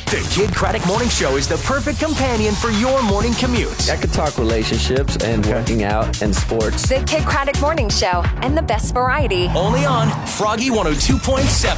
The Kid Craddock Morning Show is the perfect companion for your morning commute. I could talk relationships and working out and sports. The Kid Craddock Morning Show and the best variety. Only on Froggy 102.7.